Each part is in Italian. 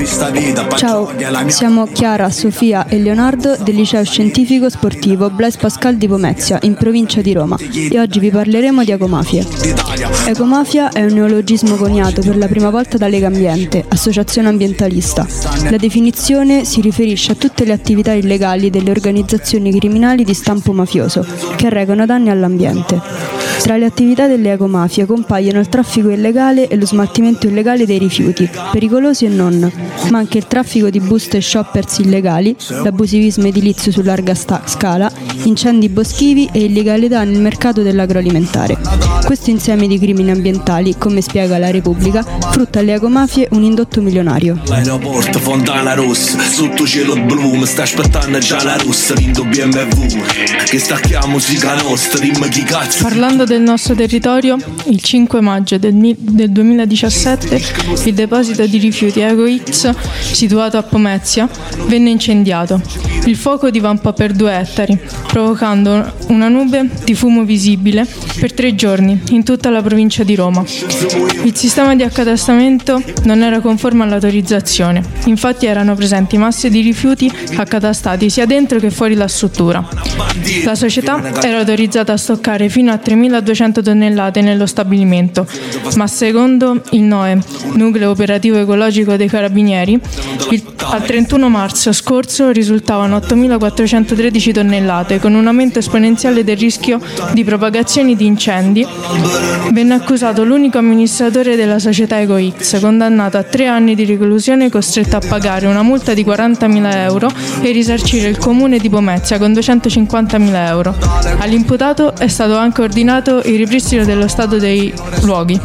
Ciao, siamo Chiara, Sofia e Leonardo del Liceo Scientifico Sportivo Blaise Pascal di Pomezia, in provincia di Roma, e oggi vi parleremo di ecomafie. Ecomafia è un neologismo coniato per la prima volta da Legambiente, associazione ambientalista. La definizione si riferisce a tutte le attività illegali delle organizzazioni criminali di stampo mafioso che arrecano danni all'ambiente. Tra le attività delle ecomafie compaiono il traffico illegale e lo smaltimento illegale dei rifiuti, pericolosi e non, ma anche il traffico di buste e shoppers illegali, l'abusivismo edilizio su larga scala, incendi boschivi e illegalità nel mercato dell'agroalimentare. Questo insieme di crimini ambientali, come spiega la Repubblica, frutta alle ecomafie un indotto milionario. L'aeroporto Fontana Rossa, sotto cielo blu, mi sta aspettando già la russa, rindo BMW, che stacchiamo musica nostra, dimmi chi cazzo. Parlando del nostro territorio, il 5 maggio del 2017 il deposito di rifiuti EcoX, situato a Pomezia, venne incendiato. Il fuoco divampò per 2 ettari, provocando una nube di fumo visibile per 3 giorni in tutta la provincia di Roma. Il sistema di accatastamento non era conforme all'autorizzazione, infatti erano presenti masse di rifiuti accatastati sia dentro che fuori la struttura. La società era autorizzata a stoccare fino a 3.200 tonnellate nello stabilimento, ma secondo il NOE, Nucleo Operativo Ecologico dei Carabinieri, al 31 marzo scorso risultavano 8.413 tonnellate, con un aumento esponenziale del rischio di propagazione di incendi. Venne accusato l'unico amministratore della società EcoX, condannato a 3 anni di reclusione, costretto a pagare una multa di 40.000 euro e risarcire il comune di Pomezia con 250.000 euro. All'imputato è stato anche ordinato il ripristino dello stato dei luoghi.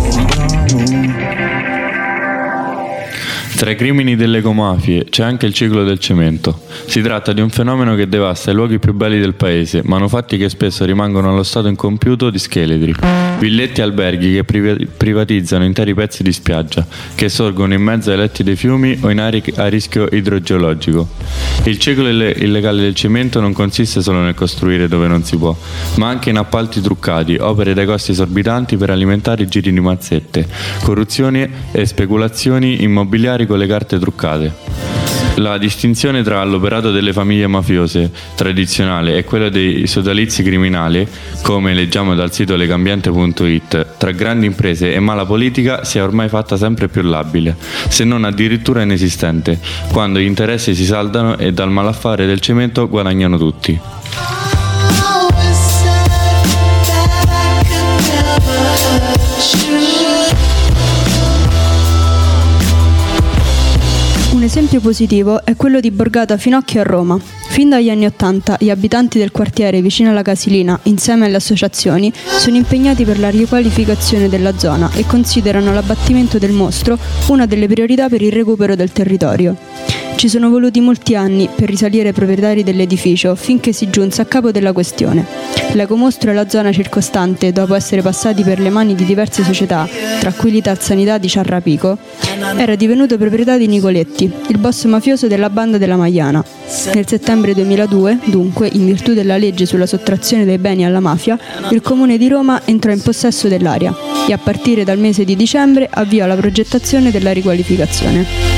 Tra i crimini delle ecomafie c'è anche il ciclo del cemento. Si tratta di un fenomeno che devasta i luoghi più belli del paese, manufatti che spesso rimangono allo stato incompiuto di scheletri, villetti e alberghi che privatizzano interi pezzi di spiaggia, che sorgono in mezzo ai letti dei fiumi o in aree a rischio idrogeologico. Il ciclo illegale del cemento non consiste solo nel costruire dove non si può, ma anche in appalti truccati, opere dai costi esorbitanti per alimentare i giri di mazzette, corruzioni e speculazioni immobiliari con le carte truccate. La distinzione tra l'operato delle famiglie mafiose tradizionale e quello dei sodalizi criminali, come leggiamo dal sito legambiente.it, tra grandi imprese e mala politica si è ormai fatta sempre più labile, se non addirittura inesistente, quando gli interessi si saldano e dal malaffare del cemento guadagnano tutti. Un esempio positivo è quello di Borgata Finocchio a Roma. Fin dagli anni '80 gli abitanti del quartiere vicino alla Casilina, insieme alle associazioni, sono impegnati per la riqualificazione della zona e considerano l'abbattimento del mostro una delle priorità per il recupero del territorio. Ci sono voluti molti anni per risalire ai proprietari dell'edificio finché si giunse a capo della questione. L'ecomostro e la zona circostante, dopo essere passati per le mani di diverse società, tra cui l'Ital Sanità di Ciarrapico, era divenuto proprietà di Nicoletti, il boss mafioso della banda della Maiana. Nel settembre 2002, dunque, in virtù della legge sulla sottrazione dei beni alla mafia, il Comune di Roma entrò in possesso dell'area e a partire dal mese di dicembre avviò la progettazione della riqualificazione.